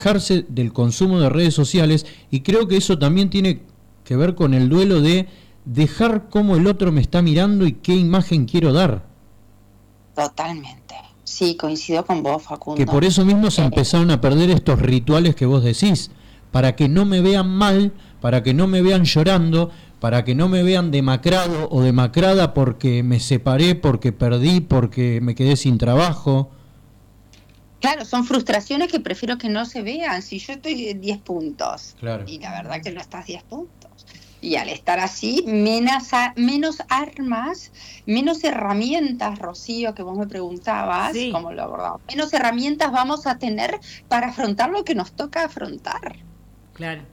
alejarse del consumo de redes sociales, y creo que eso también tiene que ver con el duelo de dejar cómo el otro me está mirando y qué imagen quiero dar. Totalmente. Sí, coincido con vos, Facundo. Que por eso mismo se empezaron a perder estos rituales que vos decís, para que no me vean mal, para que no me vean llorando, para que no me vean demacrado o demacrada porque me separé, porque perdí, porque me quedé sin trabajo. Claro, son frustraciones que prefiero que no se vean. Si yo estoy en 10 puntos, claro, y la verdad que no estás 10 puntos. Y al estar así, menos armas, menos herramientas, Rocío, que vos me preguntabas, sí, cómo lo abordamos, menos herramientas vamos a tener para afrontar lo que nos toca afrontar. claro.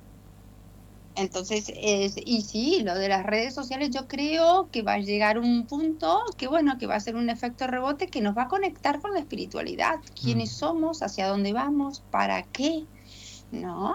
Entonces, y sí, lo de las redes sociales yo creo que va a llegar un punto que bueno, que va a ser un efecto rebote que nos va a conectar con la espiritualidad. ¿Quiénes somos? ¿Hacia dónde vamos? ¿Para qué? ¿No?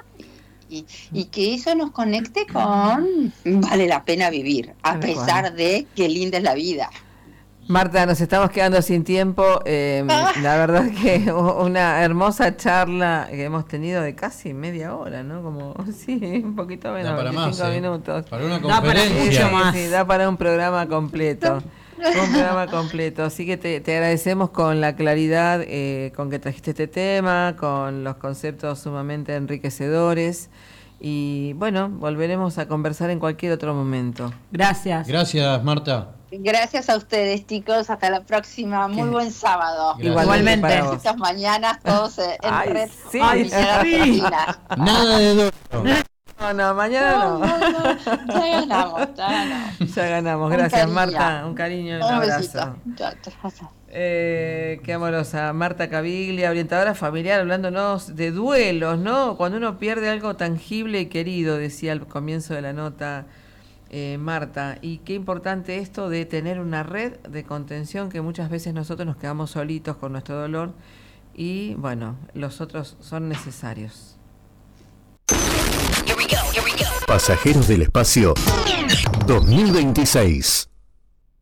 Y que eso nos conecte con vale la pena vivir, a pesar de que linda es la vida. Marta, nos estamos quedando sin tiempo. La verdad que una hermosa charla que hemos tenido de casi media hora, ¿no? Como, sí, un poquito menos, da para 25 más, minutos. Para una conferencia. Da para mucho más. Sí, da para un programa completo. Un programa completo. Así que te agradecemos con la claridad con que trajiste este tema, con los conceptos sumamente enriquecedores. Y bueno, volveremos a conversar en cualquier otro momento. Gracias. Gracias, Marta. Gracias a ustedes, chicos. Hasta la próxima. Muy buen sábado. Igualmente. Estas mañanas todos en Ay, red. sí. Ay, sí. Nada de dolor. No, mañana no. Ya ganamos. Ya ganamos. Un Gracias, cariño. Marta. Un cariño y un besito. abrazo. Chao. Qué amorosa. Marta Caviglia, orientadora familiar, hablándonos de duelos, ¿no? Cuando uno pierde algo tangible y querido, decía al comienzo de la nota Marta. Y qué importante esto de tener una red de contención, que muchas veces nosotros nos quedamos solitos con nuestro dolor y, bueno, los otros son necesarios. Pasajeros del Espacio 2026.